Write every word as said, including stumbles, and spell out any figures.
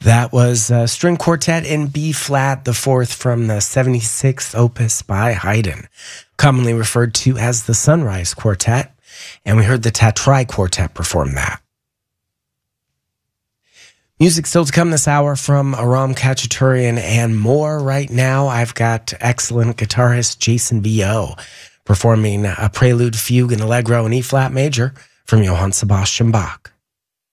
That was a string quartet in B flat, the fourth from the seventy-sixth opus by Haydn, commonly referred to as the Sunrise Quartet, and we heard the Tatrai Quartet perform that. Music still to come this hour from Aram Khachaturian and more. Right now, I've got excellent guitarist Jason Vio performing a prelude, fugue, and allegro in E flat major from Johann Sebastian Bach.